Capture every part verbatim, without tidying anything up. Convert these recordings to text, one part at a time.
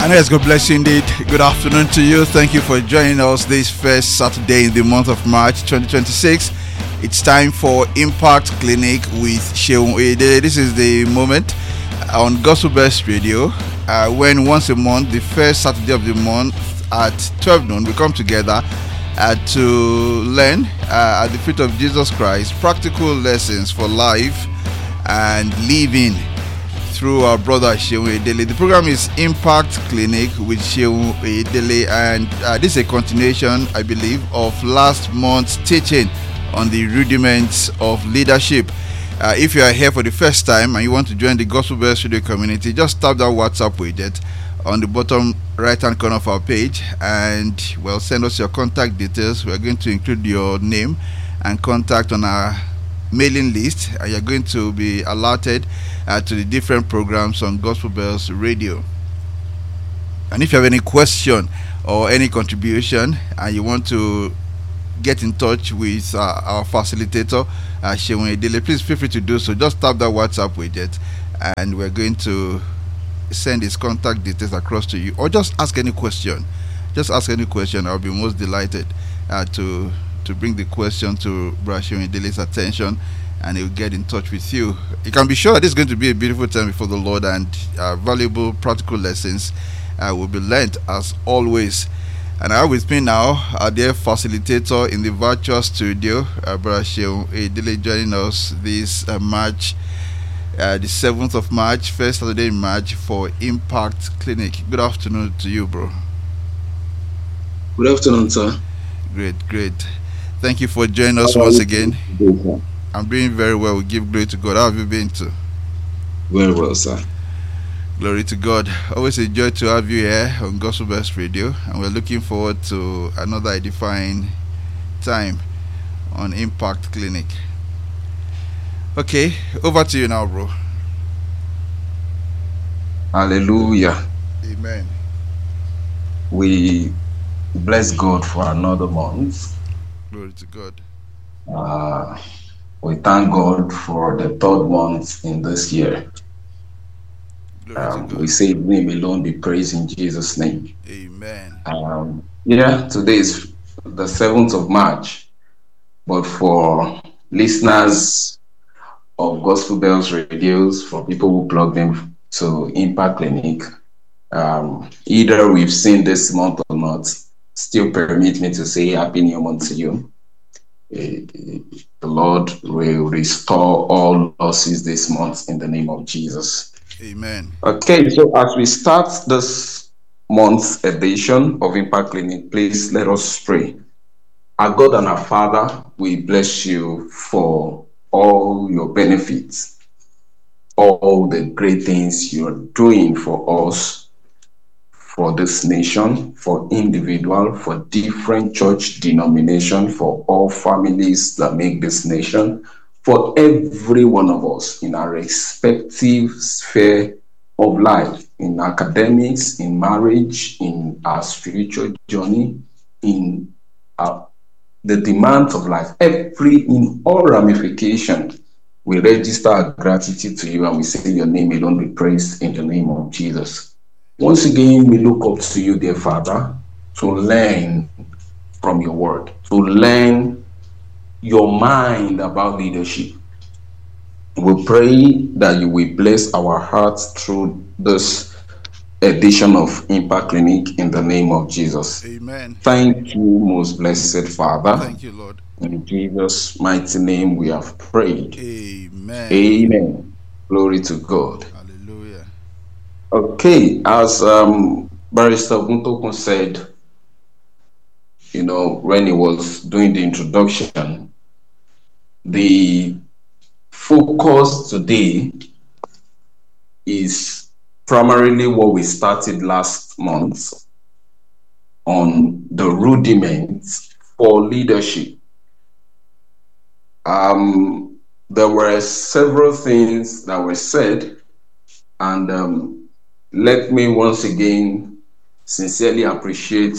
And yes, God bless you indeed. Good afternoon to you. Thank you for joining us this first Saturday in the month of March twenty twenty-six. It's time for Impact Clinic with Seun Oyedele. This is the moment on Gospel Best Radio uh, when once a month, the first Saturday of the month at twelve noon, we come together uh, to learn uh, at the feet of Jesus Christ practical lessons for life and living through our brother Seun Oyedele. The program is Impact Clinic with Seun Oyedele, and uh, this is a continuation, I believe, of last month's teaching on the rudiments of leadership. Uh, if you are here for the first time and you want to join the Gospel Bell Studio community, just tap that WhatsApp widget on the bottom right hand corner of our page and well, send us your contact details. We are going to include your name and contact on our mailing list, and you're going to be alerted uh, to the different programs on Gospel Bells Radio. And if you have any question or any contribution and you want to get in touch with uh, our facilitator, uh, Seun Oyedele, please feel free to do so. Just tap that WhatsApp widget and we're going to send his contact details across to you, or just ask any question. Just ask any question. I'll be most delighted uh, to to bring the question to Brother Seun Oyedele's attention, and he'll get in touch with you. You can be sure that this is going to be a beautiful time before the Lord, and uh, valuable practical lessons uh, will be learned as always. And I have with me now our dear facilitator in the virtual studio, uh, Brother Seun Oyedele, joining us this uh, March, uh, the seventh of March, first Saturday in March, for Impact Clinic. Good afternoon to you, bro. Good afternoon, sir. Great, great. Thank you for joining us once again. I'm doing very well. We give glory to God. How have you been too? Very well, sir. Glory to God. Always a joy to have you here on Gospel Best Radio, and we're looking forward to another edifying time on Impact Clinic. Okay, over to you now, bro. Hallelujah. Amen. We bless God for another month. Glory to God. Uh, we thank God for the third month in this year. Um, we say His name alone be praised in Jesus' name. Amen. Um, yeah, today is the seventh of March, but for listeners of Gospel Bells Radios, for people who plug them to Impact Clinic, um, either we've seen this month or not, still permit me to say Happy New Month to you. Uh, the Lord will restore all losses this month in the name of Jesus. Amen. Okay, so as we start this month's edition of Impact Clinic, please let us pray. Our God and our Father, we bless you for all your benefits, all the great things you're doing for us, for this nation, for individual, for different church denomination, for all families that make this nation, for every one of us in our respective sphere of life, in academics, in marriage, in our spiritual journey, in our, the demands of life, every, in all ramifications, we register our gratitude to you and we say your name alone be praised in the name of Jesus. Once again, we look up to you, dear Father, to learn from your word, to learn your mind about leadership. We pray that you will bless our hearts through this edition of Impact Clinic in the name of Jesus. Amen. Thank you, most blessed Father. Thank you, Lord. In Jesus' mighty name we have prayed. Amen. Amen. Glory to God. Hallelujah. Okay, as um, Barrister Guntokun said, you know, when he was doing the introduction, the focus today is primarily what we started last month on the rudiments for leadership. Um, there were several things that were said, and um, let me once again sincerely appreciate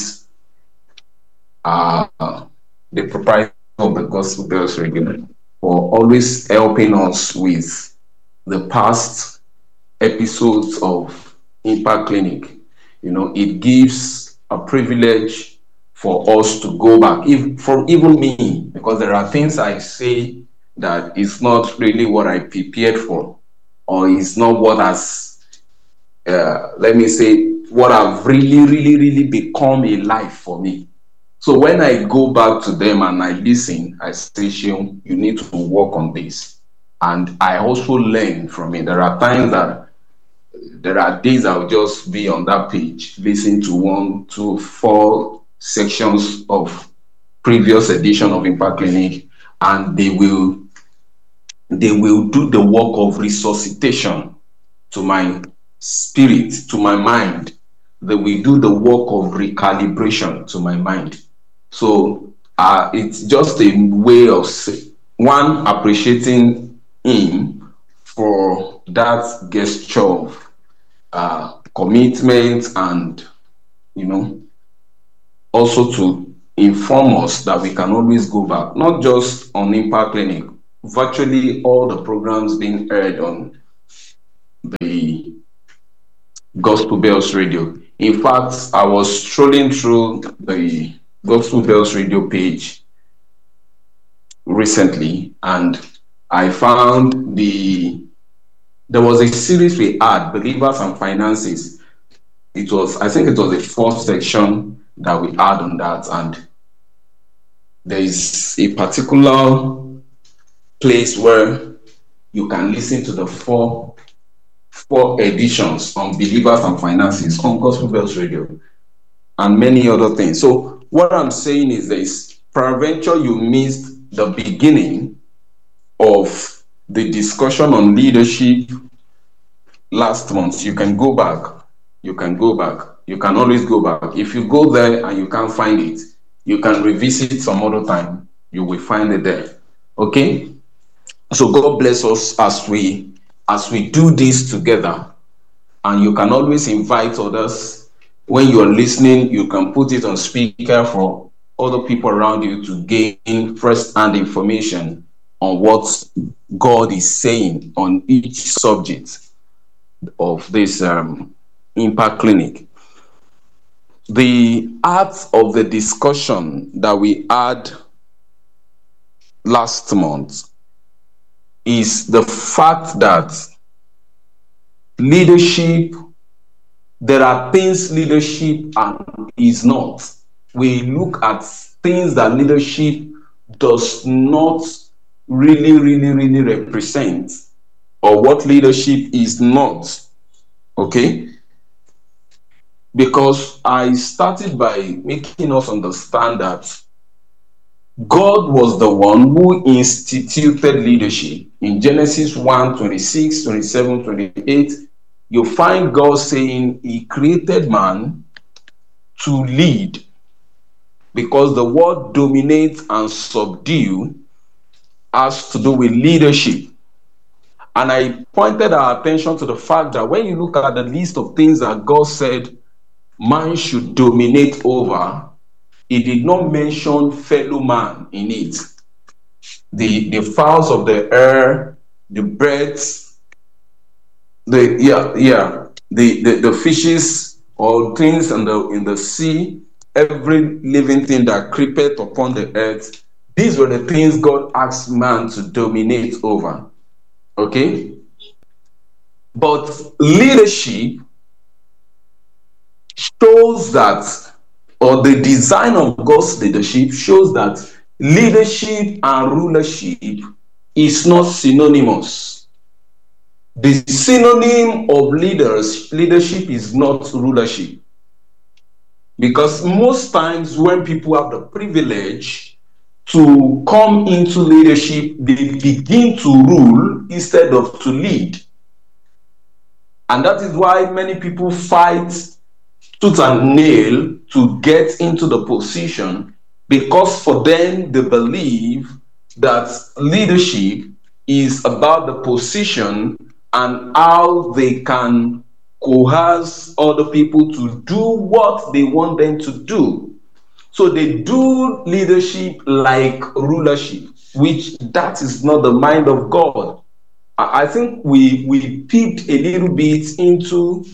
uh, the proprietor of the Gospel Bells Radio for always helping us with the past episodes of Impact Clinic. you know, it gives a privilege for us to go back, if, from even me, because there are things I say that is not really what I prepared for, or is not what has, uh, let me say, what have really, really, really become a life for me. So when I go back to them and I listen, I say, Sheung, you need to work on this. And I also learn from it. There are times that, there are days I'll just be on that page, listen to one, two, four sections of previous edition of Impact Clinic, and they will, they will do the work of resuscitation to my spirit, to my mind. They will do the work of recalibration to my mind. So uh, it's just a way of, one, appreciating him for that gesture of uh, commitment, and, you know, also to inform us that we can always go back, not just on Impact Clinic, virtually all the programs being aired on the Gospel Bells Radio. In fact, I was strolling through the Gospel Bells Radio page recently, and I found the there was a series we had, Believers and Finances. It was, I think it was the fourth section that we had on that, and there is a particular place where you can listen to the four four editions on Believers and Finances on Gospel Bells Radio, and many other things. So what I'm saying is this: peradventure you missed the beginning of the discussion on leadership last month. You can go back. You can go back. You can always go back. If you go there and you can't find it, you can revisit some other time. You will find it there. Okay? So God bless us as we as we do this together. And you can always invite others. When you are listening, you can put it on speaker for other people around you to gain first-hand information on what God is saying on each subject of this um, Impact Clinic. The art of the discussion that we had last month is the fact that leadership, there are things leadership is not. We look at things that leadership does not really, really, really represent, or what leadership is not. Okay? Because I started by making us understand that God was the one who instituted leadership. In Genesis one, twenty-six, twenty-seven, twenty-eight, you find God saying he created man to lead, because the word dominate and subdue has to do with leadership. And I pointed our attention to the fact that when you look at the list of things that God said man should dominate over, he did not mention fellow man in it. The, the fowls of the air, the birds, the yeah, yeah, the, the, the fishes, or things in the in the sea, every living thing that creepeth upon the earth, these were the things God asked man to dominate over. Okay? But leadership shows that, or the design of God's leadership shows that leadership and rulership is not synonymous. The synonym of leaders, leadership is not rulership. Because most times when people have the privilege to come into leadership, they begin to rule instead of to lead. And that is why many people fight tooth and nail to get into the position, because for them they believe that leadership is about the position and how they can coerce other people to do what they want them to do. So they do leadership like rulership, which that is not the mind of God. I think we we peeped a little bit into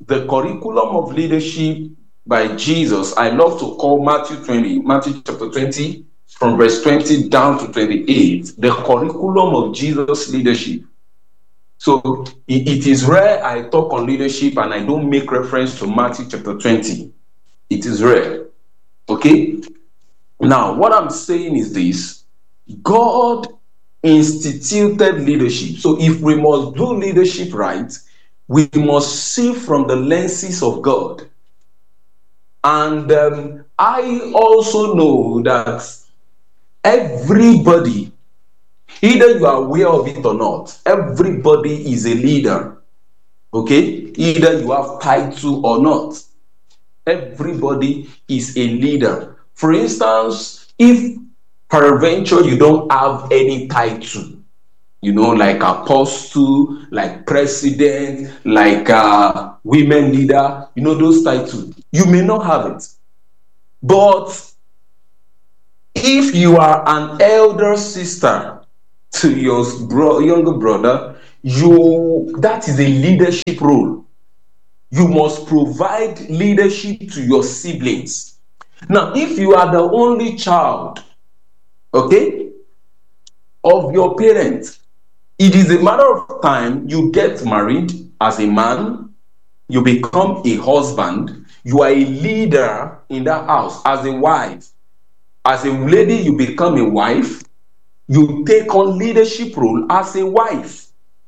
the curriculum of leadership by Jesus, I love to call Matthew twenty, Matthew chapter twenty, from verse twenty down to twenty-eight, the curriculum of Jesus' leadership. So it, it is rare I talk on leadership and I don't make reference to Matthew chapter twenty. It is rare. Okay? Now, what I'm saying is this. God instituted leadership. So if we must do leadership right, we must see from the lenses of God. And um, I also know that everybody, either you are aware of it or not, everybody is a leader. Okay? Either you have title or not. Everybody is a leader. For instance, if peradventure you don't have any title, you know, like apostle, like president, like uh, women leader, you know, those titles, you may not have it. But if you are an elder sister to your bro- younger brother, you that is a leadership role. You must provide leadership to your siblings. Now, if you are the only child, okay, of your parents, it is a matter of time you get married as a man, you become a husband, you are a leader in that house as a wife. As a lady, you become a wife, you take on leadership role as a wife.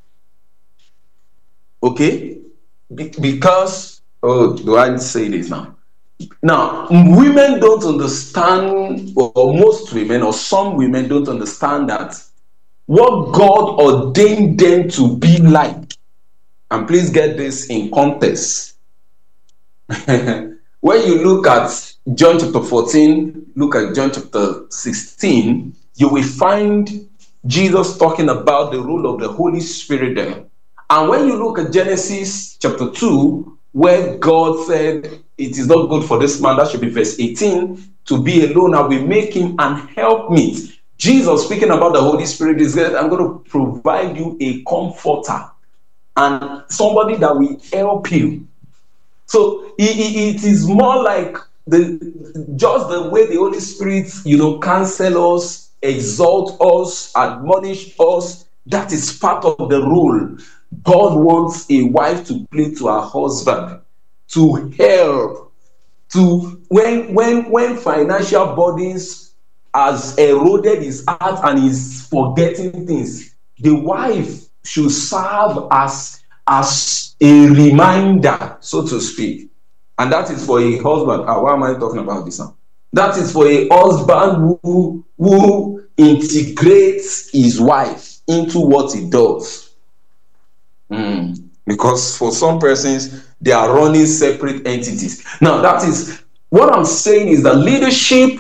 Okay? Be- because, oh, do I say this now? Now, women don't understand, or most women, or some women don't understand that what God ordained them to be like. And please get this in context. When you look at John chapter fourteen, look at John chapter sixteen, you will find Jesus talking about the role of the Holy Spirit there. And when you look at Genesis chapter two, where God said, it is not good for this man, that should be verse eighteen, to be alone, I will make him an helpmeet. Jesus, speaking about the Holy Spirit, is that I'm going to provide you a comforter and somebody that will help you. So it, it is more like the just the way the Holy Spirit, you know, counsel us, exalt us, admonish us. That is part of the role God wants a wife to play to her husband, to help, to when when when financial burdens has eroded his heart and he's forgetting things, the wife should serve as as a reminder, so to speak. And that is for a husband. Ah, why am I talking about this now? That is for a husband who, who integrates his wife into what he does. Mm. Because for some persons, they are running separate entities. Now, that is what I'm saying is that leadership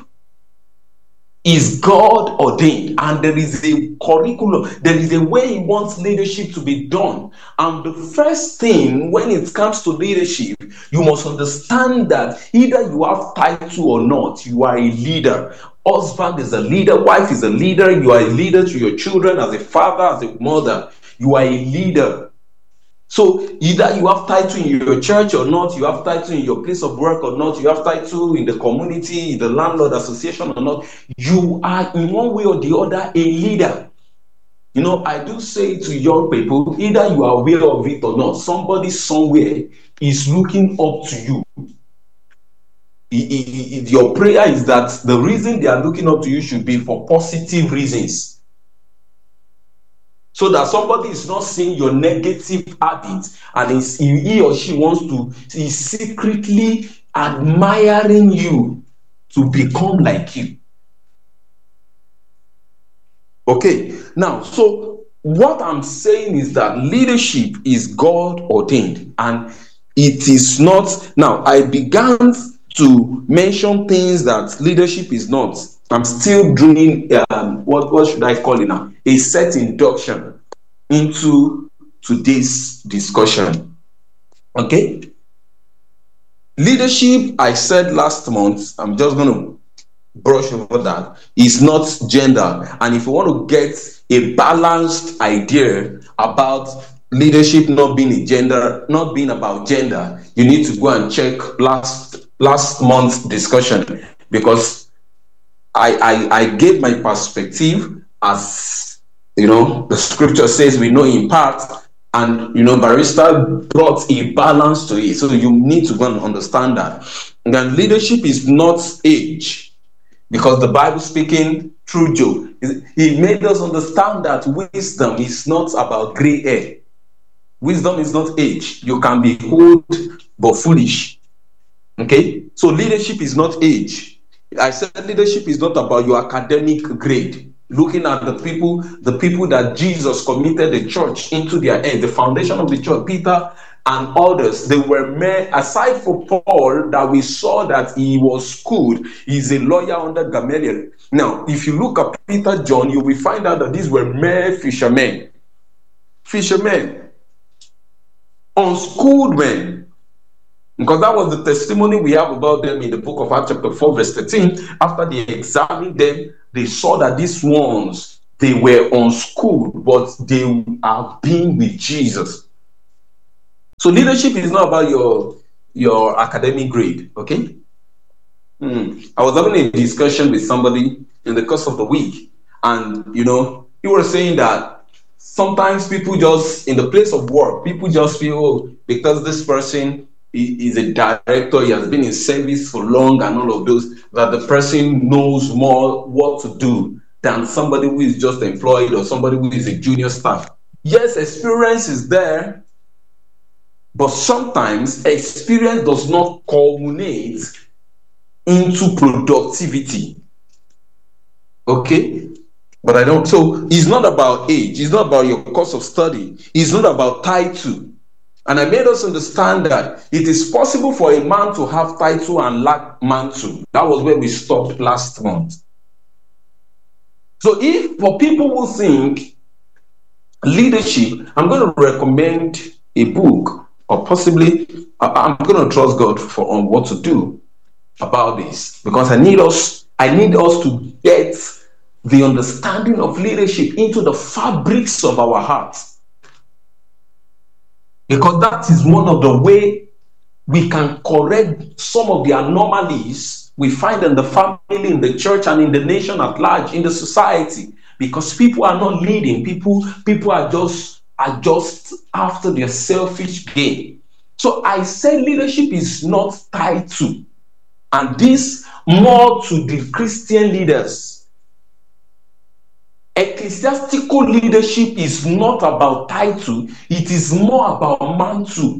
is God ordained, and there is a curriculum, there is a way He wants leadership to be done. And the first thing when it comes to leadership, you must understand that either you have title or not, you are a leader. Husband is a leader, wife is a leader, you are a leader to your children as a father, as a mother, you are a leader. So either you have title in your church or not, you have title in your place of work or not, you have title in the community, in the landlord association or not, you are in one way or the other a leader. You know, I do say to young people, either you are aware of it or not, somebody somewhere is looking up to you. It, it, it, your prayer is that the reason they are looking up to you should be for positive reasons. So that somebody is not seeing your negative habits and is, he or she wants to, is secretly admiring you to become like you. Okay, now, so what I'm saying is that leadership is God ordained, and it is not. Now, I began to mention things that leadership is not. I'm still doing, um, what, what should I call it now? A set induction into today's discussion. Okay? Leadership, I said last month, I'm just going to brush over that, is not gender. And if you want to get a balanced idea about leadership not being a gender, not being about gender, you need to go and check last last month's discussion, because I, I I gave my perspective as, you know, the scripture says we know in part, and, you know, Barrister brought a balance to it. So you need to go and understand that. And then leadership is not age, because the Bible, speaking through Job, he made us understand that wisdom is not about gray hair. Wisdom is not age. You can be old but foolish. Okay? So leadership is not age. I said leadership is not about your academic grade. Looking at the people, the people that Jesus committed the church into their hands, the foundation of the church, Peter and others, they were mere, aside from Paul, that we saw that he was good. He's a lawyer under Gamaliel. Now, if you look at Peter, John, you will find out that these were mere fishermen. Fishermen. Unschooled men. Because that was the testimony we have about them in the book of Acts chapter four verse thirteen. After they examined them, they saw that these ones, they were unschooled, but they are being with Jesus. So leadership is not about your, your academic grade, okay? Hmm. I was having a discussion with somebody in the course of the week, and, you know, he was saying that sometimes people just, in the place of work, people just feel, oh, because this person is a director, he has been in service for long and all of those, that the person knows more what to do than somebody who is just employed or somebody who is a junior staff. Yes, experience is there, but sometimes experience does not culminate into productivity. Okay? But I don't, so it's not about age, it's not about your course of study, it's not about title. And I made us understand that it is possible for a man to have title and lack mantle. That was where we stopped last month. So if for people who think leadership, I'm going to recommend a book, or possibly I'm going to trust God for on what to do about this, because I need us, I need us to get the understanding of leadership into the fabrics of our hearts. Because that is one of the ways we can correct some of the anomalies we find in the family, in the church, and in the nation at large, in the society. Because people are not leading. People, people are just, are just after their selfish gain. So I say leadership is not tied to, and this more to the Christian leaders. Ecclesiastical leadership is not about title, it is more about mantle.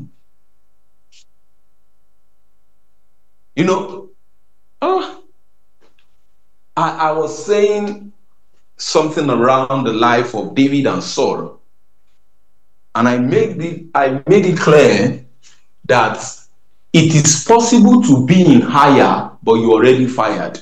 You know, uh, I, I was saying something around the life of David and Saul, and I made it, I made it clear that it is possible to be in higher, but you're already fired.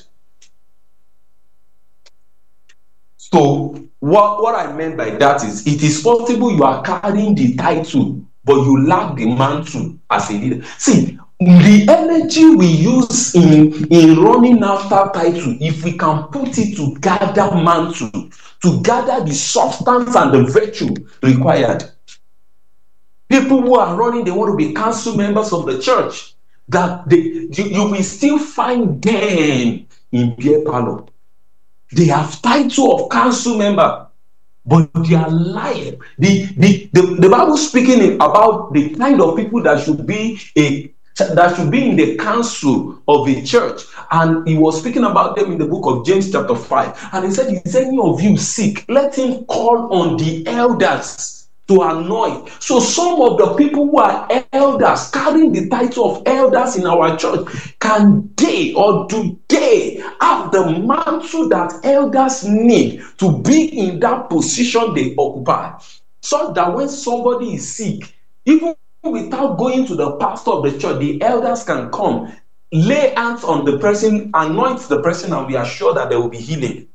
So what, what I meant by that is, it is possible you are carrying the title, but you lack the mantle as a leader. See, the energy we use in, in running after title, if we can put it to gather mantle, to gather the substance and the virtue required. People who are running, they want to be council members of the church, that they, you, you will still find them in beer parlor. They have title of council member, but their life, the, the, the, the Bible speaking about the kind of people that should be a that should be in the council of the church. And he was speaking about them in the book of James chapter five. And he said, is any of you sick? Let him call on the elders to anoint. So some of the people who are elders, carrying the title of elders in our church, can they or do they have the mantle that elders need to be in that position they occupy? So that when somebody is sick, even without going to the pastor of the church, the elders can come, lay hands on the person, anoint the person, and we are sure that there will be healing.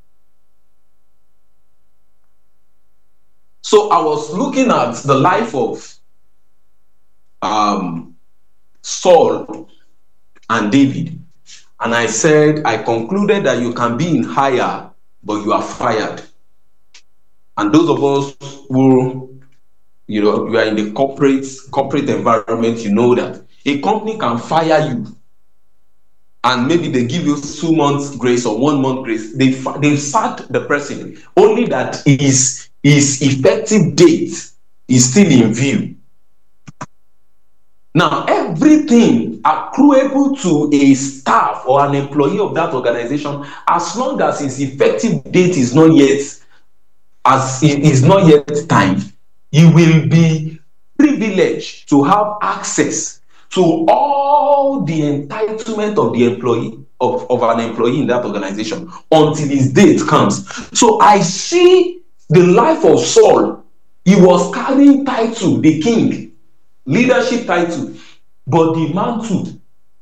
So I was looking at the life of um, Saul and David, and I said, I concluded that you can be in higher, but you are fired. And those of us who, you know, you are in the corporate corporate environment, you know that a company can fire you, and maybe they give you two months grace or one month grace. They they sack the person, only that his his effective date is still in view. Now, everything accruable to a staff or an employee of that organization, as long as his effective date is not yet as it is not yet timed, he will be privileged to have access to all the entitlement of the employee of, of an employee in that organization until his date comes. So I see the life of Saul. He was carrying title, the king, leadership title, but the mantle,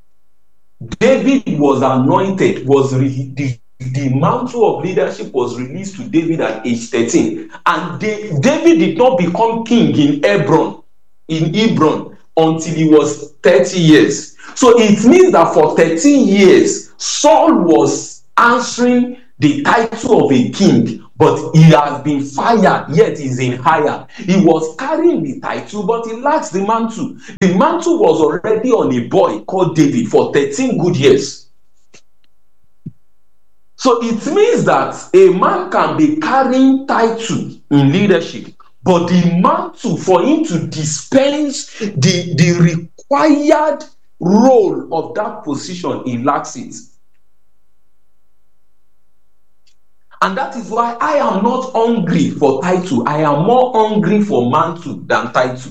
David was anointed, was re- the, the mantle of leadership was released to David at age thirteen, and they, David did not become king in Hebron, in Hebron until he was thirty years. So it means that for thirteen years, Saul was answering the title of a king, but he has been fired, yet he's in higher. He was carrying the title, but he lacks the mantle. The mantle was already on a boy called David for thirteen good years. So it means that a man can be carrying title in leadership, but the mantle for him to dispense the, the required role of that position, he lacks it. And that is why I am not hungry for title. I am more hungry for mantle than title.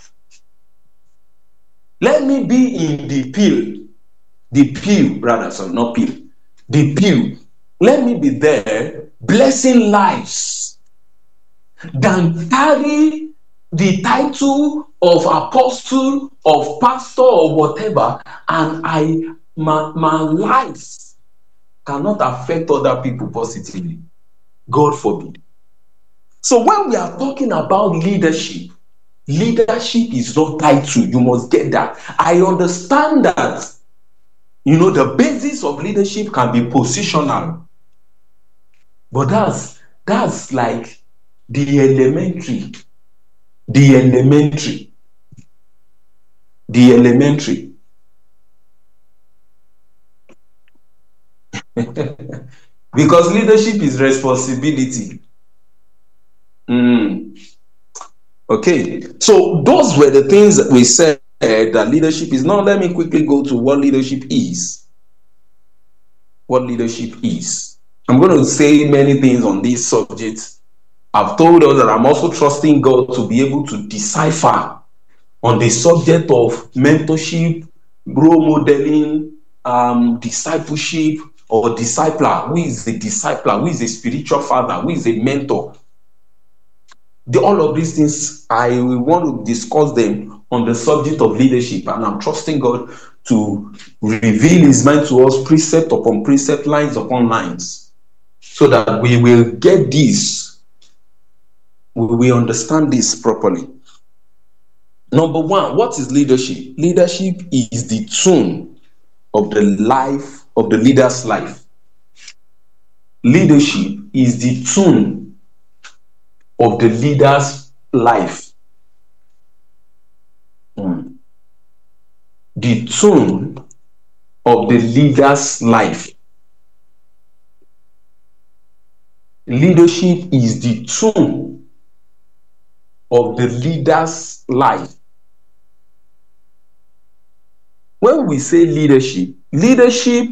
Let me be in the pew, the pew, rather, sorry, not pew, the pew. Let me be there blessing lives than carry the title of apostle, of pastor, or whatever, and I my, my life cannot affect other people positively. God forbid. So when we are talking about leadership, leadership is not title. You must get that. I understand that, you know, the basis of leadership can be positional. But that's that's like the elementary. The elementary. The elementary. Because leadership is responsibility. Mm. Okay, so those were the things that we said that leadership is. Now let me quickly go to what leadership is. What leadership is. I'm going to say many things on this subject. I've told us that I'm also trusting God to be able to decipher on the subject of mentorship, role modeling, um, discipleship, or discipler. Who is the discipler? Who is a spiritual father? Who is a mentor? The, all of these things, I want to discuss them on the subject of leadership, and I'm trusting God to reveal his mind to us, precept upon precept, lines upon lines, so that we will get this, we will understand this properly. Number one, what is leadership? Leadership is the tune of the life, of the leader's life. Leadership is the tune of the leader's life. Mm. The tune of the leader's life. Leadership is the tune of the leader's life. When we say leadership, leadership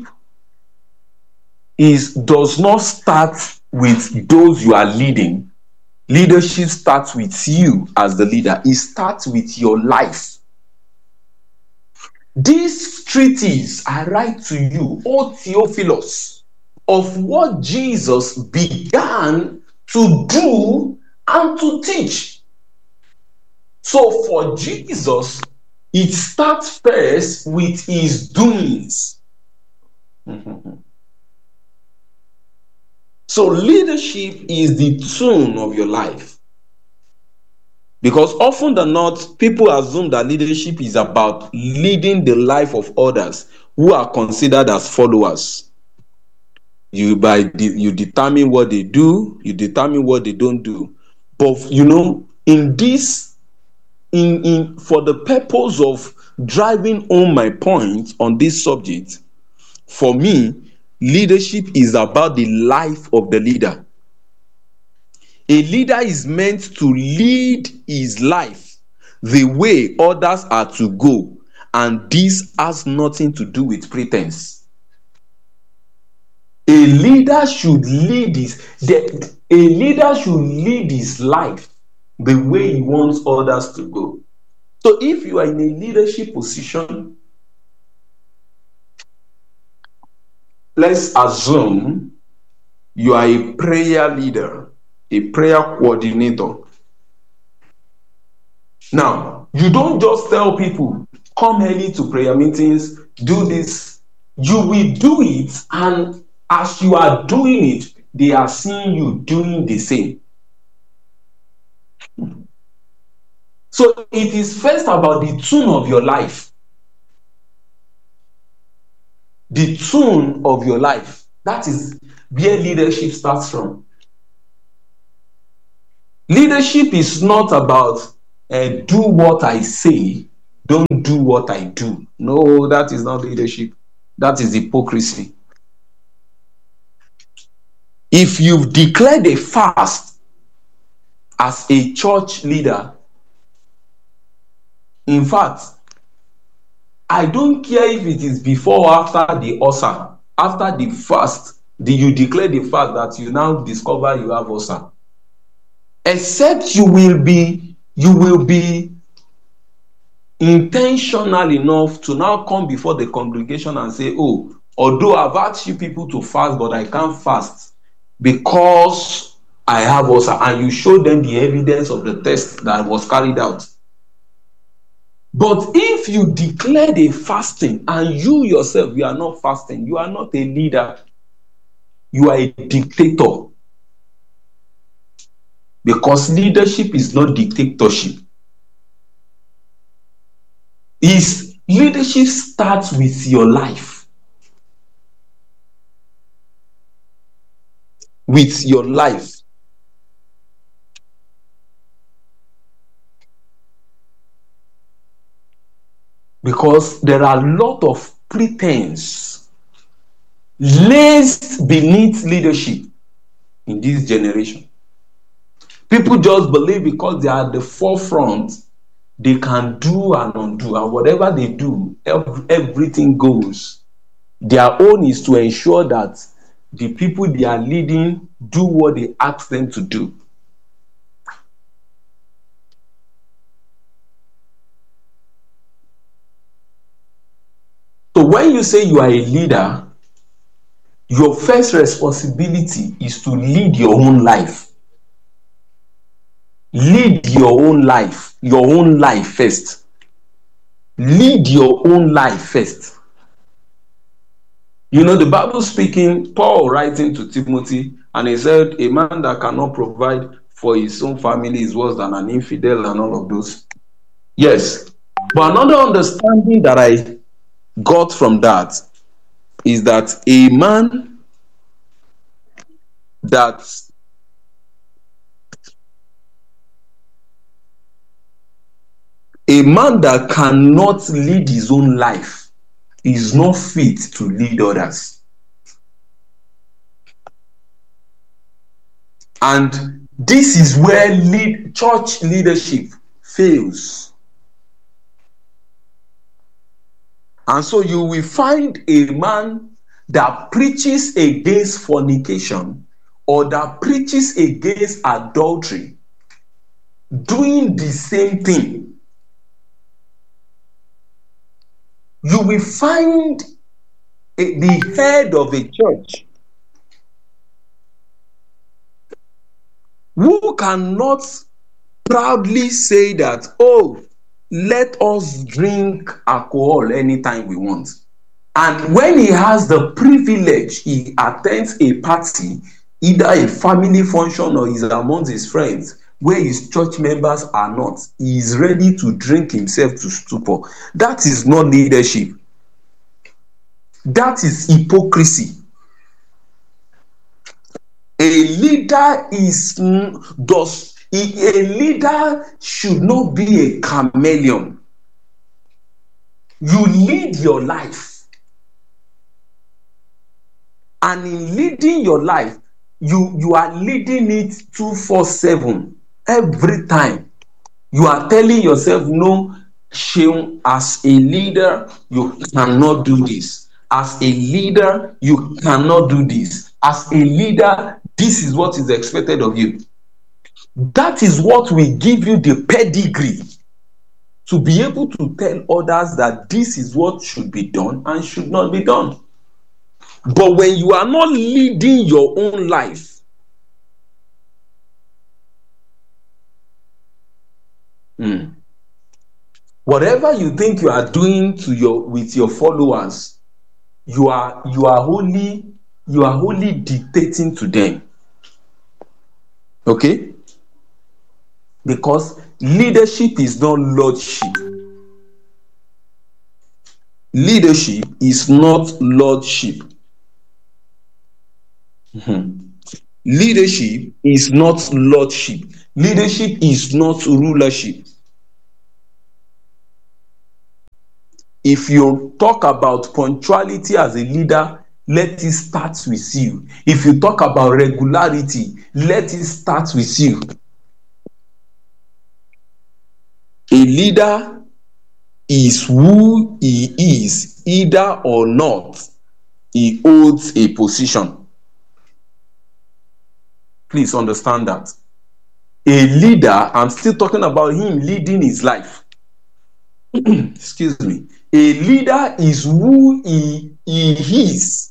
is does not start with those you are leading. Leadership starts with you as the leader. It starts with your life. This treatise I write to you, O Theophilus, of what Jesus began to do and to teach. So for Jesus, it starts first with his doings. So leadership is the tune of your life. Because often than not, people assume that leadership is about leading the life of others who are considered as followers. You by de- you determine what they do, you determine what they don't do. But you know, in this in, in for the purpose of driving home my point on this subject, for me, leadership is about the life of the leader. A leader is meant to lead his life the way others are to go, and this has nothing to do with pretense. A leader should lead his the, a leader should lead his life the way he wants others to go. So if you are in a leadership position, let's assume you are a prayer leader, a prayer coordinator. Now, you don't just tell people, come early to prayer meetings, do this. You will do it, and as you are doing it, they are seeing you doing the same. So it is first about the tune of your life. The tune of your life. That is where leadership starts from. Leadership is not about uh, do what I say, don't do what I do. No, that is not leadership. That is hypocrisy. If you've declared a fast as a church leader, in fact, I don't care if it is before or after the ulcer. After the fast, the, you declare the fast that you now discover you have ulcer. Except you will be, you will be intentional enough to now come before the congregation and say, oh, although I've asked you people to fast, but I can't fast because I have ulcer, and you show them the evidence of the test that was carried out. But if you declared a fasting and you yourself, you are not fasting, you are not a leader, you are a dictator. Because leadership is not dictatorship. Is leadership starts with your life. With your life. Because there are a lot of pretense laced beneath leadership in this generation. People just believe because they are at the forefront, they can do and undo, and whatever they do, everything goes. Their own is to ensure that the people they are leading do what they ask them to do. So when you say you are a leader, your first responsibility is to lead your own life. Lead your own life, your own life first. Lead your own life first. You know, the Bible speaking, Paul writing to Timothy, and he said, a man that cannot provide for his own family is worse than an infidel and all of those. Yes. But another understanding that I got from that is that a man that a man that cannot lead his own life is not fit to lead others. And this is where lead, church leadership fails. And so you will find a man that preaches against fornication or that preaches against adultery doing the same thing. You will find a, the head of a church who cannot proudly say that, oh, let us drink alcohol anytime we want. And when he has the privilege, he attends a party, either a family function or is amongst his friends, where his church members are not, he is ready to drink himself to stupor. That is not leadership. That is hypocrisy. A leader is does A leader should not be a chameleon. You lead your life. And in leading your life, you, you are leading it two four seven every time. You are telling yourself, no, Seun, as a leader, you cannot do this. As a leader, you cannot do this. As a leader, this is what is expected of you. That is what will give you the pedigree to be able to tell others that this is what should be done and should not be done. But when you are not leading your own life, hmm, whatever you think you are doing to your with your followers, you are you are only you are only dictating to them. Okay? Because leadership is not lordship. Leadership is not lordship. Mm-hmm. Leadership is not lordship. Leadership is not rulership. If you talk about punctuality as a leader, let it start with you. If you talk about regularity, let it start with you. A leader is who he is, either or not he holds a position. Please understand that. A leader, I'm still talking about him leading his life. Excuse me. A leader is who he, he is,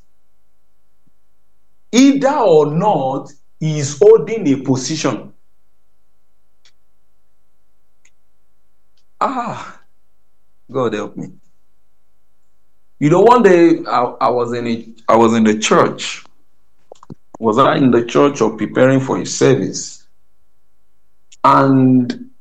either or not he is holding a position. Ah, God help me. You know, one day I, I was in a, I was in the church. Was I in the church or preparing for a service? And